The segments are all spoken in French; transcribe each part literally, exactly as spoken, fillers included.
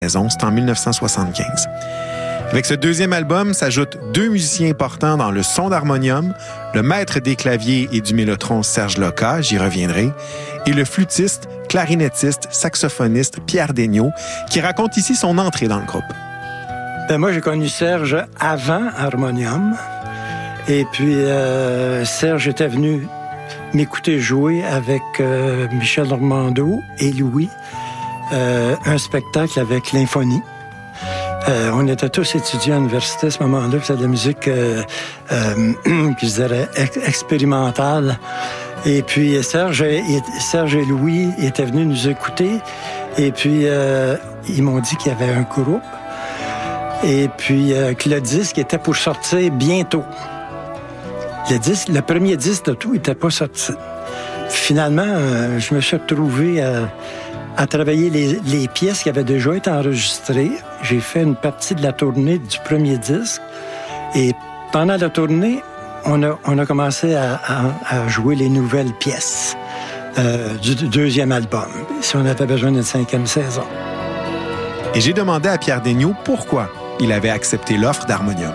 C'est en dix-neuf cent soixante-quinze. Avec ce deuxième album s'ajoutent deux musiciens importants dans le son d'harmonium, le maître des claviers et du mélotron Serge Loca, j'y reviendrai, et le flûtiste, clarinettiste, saxophoniste Pierre Degnaud, qui raconte ici son entrée dans le groupe. Ben moi, j'ai connu Serge avant Harmonium. Et puis, euh, Serge était venu m'écouter jouer avec euh, Michel Normando et Louis, euh, un spectacle avec l'Infonie. Euh, on était tous étudiants à l'université à ce moment-là, c'était de la musique, euh, euh, je dirais, ex- expérimentale. Et puis, Serge et, Serge et Louis étaient venus nous écouter. Et puis, euh, ils m'ont dit qu'il y avait un groupe. Et puis, euh, que le disque était pour sortir bientôt. Le disque, le premier disque de tout n'était pas sorti. Finalement, euh, je me suis retrouvé à, à travailler les, les pièces qui avaient déjà été enregistrées. J'ai fait une partie de la tournée du premier disque. Et pendant la tournée, on a, on a commencé à, à, à jouer les nouvelles pièces euh, du deuxième album, si on avait besoin d'une cinquième saison. Et j'ai demandé à Pierre Degnaud pourquoi il avait accepté l'offre d'Harmonium.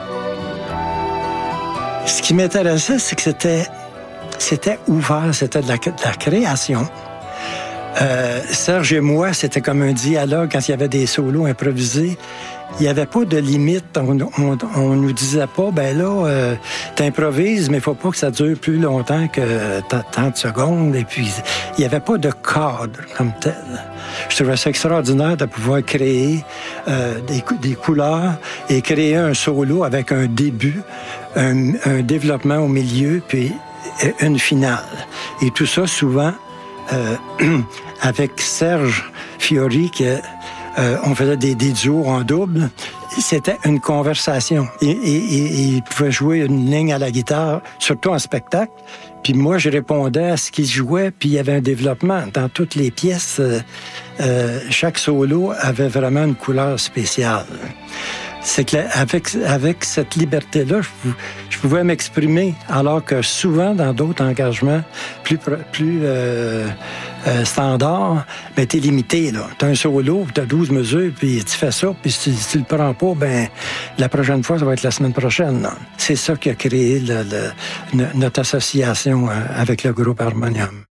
Ce qui m'intéressait, c'est que c'était, c'était ouvert, c'était de la, de la création. Euh, Serge et moi, c'était comme un dialogue quand il y avait des solos improvisés. Il n'y avait pas de limite. On, on, on nous disait pas, ben là, euh, t'improvises, mais il faut pas que ça dure plus longtemps que tant de secondes. Et puis, il n'y avait pas de cadre comme tel. Je trouvais ça extraordinaire de pouvoir créer euh, des, des couleurs et créer un solo avec un début, un, un développement au milieu, puis une finale. Et tout ça, souvent, euh, avec Serge Fiori, qui, euh, on faisait des, des duos en double. C'était une conversation. Et, et, et, et il pouvait jouer une ligne à la guitare, surtout en spectacle. Puis moi, je répondais à ce qu'il jouait, puis il y avait un développement. Dans toutes les pièces, euh, euh, chaque solo avait vraiment une couleur spéciale. C'est que avec, avec cette liberté-là, je, je pouvais m'exprimer, alors que souvent, dans d'autres engagements plus, plus euh, euh, standards, ben, t'es limité, là. T'as un solo, t'as douze mesures, puis tu fais ça, puis si, si tu le prends pas, ben, la prochaine fois, ça va être la semaine prochaine, là. C'est ça qui a créé le, le, notre association avec le groupe Harmonium.